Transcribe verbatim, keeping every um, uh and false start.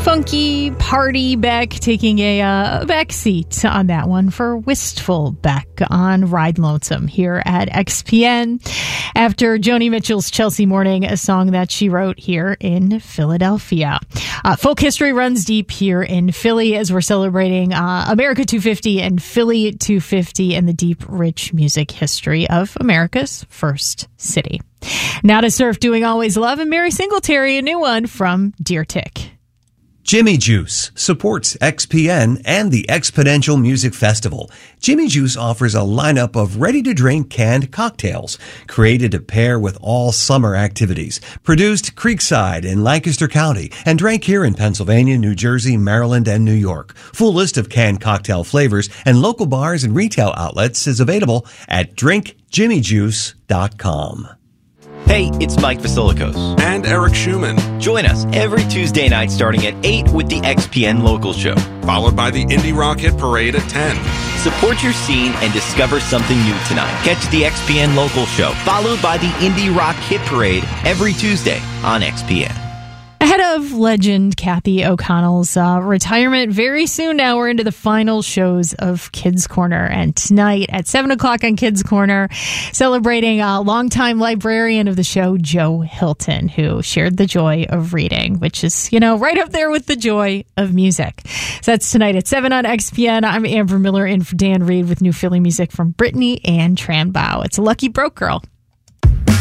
Funky Party Beck taking a uh, back seat on that one for Wistful Beck on Ride Lonesome here at X P N after Joni Mitchell's Chelsea Morning, a song that she wrote here in Philadelphia. Uh, folk history runs deep here in Philly as we're celebrating uh, America two fifty and Philly two fifty and the deep, rich music history of America's first city. Now to Surf Doing Always Love and Mary Singletary, a new one from Deer Tick. Jimmy Juice supports X P N and the Exponential Music Festival. Jimmy Juice offers a lineup of ready-to-drink canned cocktails created to pair with all summer activities. Produced Creekside in Lancaster County and drank here in Pennsylvania, New Jersey, Maryland, and New York. Full list of canned cocktail flavors and local bars and retail outlets is available at drink jimmy juice dot com. Hey, it's Mike Vasilikos. And Eric Schumann. Join us every Tuesday night starting at eight with the X P N Local Show. Followed by the Indie Rock Hit Parade at ten. Support your scene and discover something new tonight. Catch the X P N Local Show, followed by the Indie Rock Hit Parade every Tuesday on X P N. Ahead of legend Kathy O'Connell's uh, retirement very soon now, we're into the final shows of Kids Corner. And tonight at seven o'clock on Kids Corner, celebrating a longtime librarian of the show, Joe Hilton, who shared the joy of reading, which is, you know, right up there with the joy of music. So that's tonight at seven on X P N. I'm Amber Miller in for Dan Reed with new Philly music from Brittany Ann Tranbow. It's a Lucky Broke Girl.